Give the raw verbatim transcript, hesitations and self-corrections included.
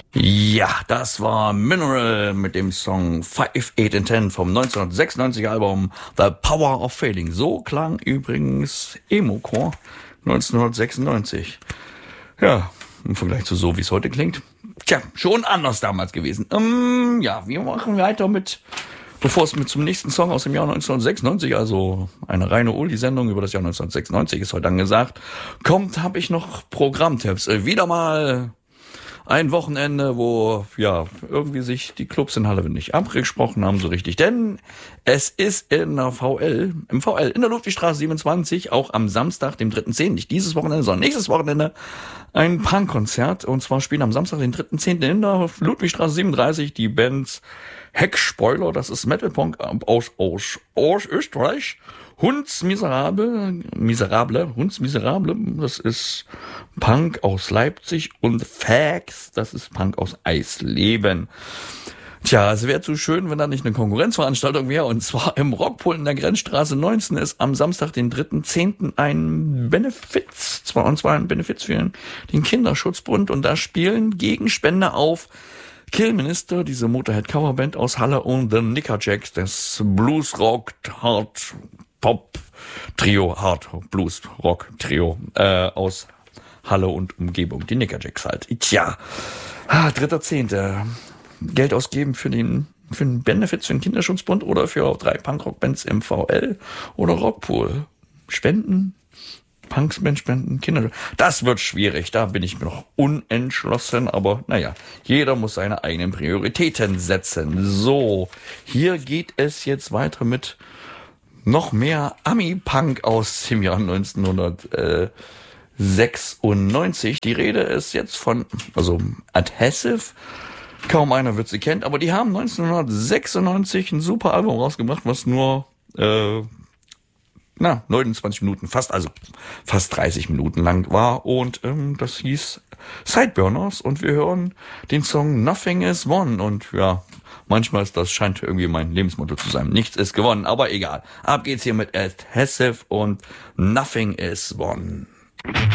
Ja, das war Mineral mit dem Song Five, Eight and Ten vom neunzehnhundertsechsundneunziger Album The Power of Failing. So klang übrigens Emo-Core neunzehnhundertsechsundneunzig. Ja, im Vergleich zu so, wie es heute klingt. Tja, schon anders damals gewesen. Ähm, ja, wir machen weiter mit, bevor es mit zum nächsten Song aus dem Jahr neunzehnhundertsechsundneunzig, also eine reine Oldie-Sendung über das Jahr neunzehnhundertsechsundneunzig ist heute angesagt, kommt, habe ich noch Programmtipps. Äh, wieder mal ein Wochenende, wo ja irgendwie sich die Clubs in Halle nicht abgesprochen haben so richtig, denn es ist in der V L, im V L in der Ludwigstraße siebenundzwanzig, auch am Samstag, dem dritten zehnten, nicht dieses Wochenende, sondern nächstes Wochenende, ein Punkkonzert. Und zwar spielen am Samstag, den dritten zehnten in der Ludwigstraße siebenunddreißig die Bands Heckspoiler, das ist Metalpunk aus, aus, aus Österreich, Hunds Miserable, Miserable, Hunds Miserable, das ist Punk aus Leipzig, und Fax, das ist Punk aus Eisleben. Tja, es wäre zu schön, wenn da nicht eine Konkurrenzveranstaltung wäre, und zwar im Rockpool in der Grenzstraße neunzehn ist am Samstag, den dritten zehnten ein Benefiz, zwar und zwar ein Benefiz für den Kinderschutzbund, und da spielen Gegenspender auf Killminister, diese Motorhead-Coverband aus Halle, und The Nickerjacks, das Blues-Rock-Hard-Pop-Trio, Hard-Blues-Rock-Trio äh, aus Halle und Umgebung, die Nickerjacks halt. Tja, ah, dritter zehnte Geld ausgeben für den für den Benefit, für den Kinderschutzbund oder für drei Punkrock-Bands im V L oder Rockpool. Spenden, Punksband spenden, Kinder. Das wird schwierig, da bin ich mir noch unentschlossen, aber naja, jeder muss seine eigenen Prioritäten setzen. So, hier geht es jetzt weiter mit noch mehr Ami-Punk aus dem Jahr neunzehnhundertsechsundneunzig. Die Rede ist jetzt von, also Adhesive, kaum einer wird sie kennen, aber die haben neunzehnhundertsechsundneunzig ein super Album rausgebracht, was nur äh, na, neunundzwanzig Minuten, fast, also fast dreißig Minuten lang war, und ähm, das hieß Sideburners, und wir hören den Song Nothing is Won, und ja, manchmal ist das, scheint irgendwie mein Lebensmotto zu sein, nichts ist gewonnen, aber egal. Ab geht's hier mit Adhesive und Nothing is Won.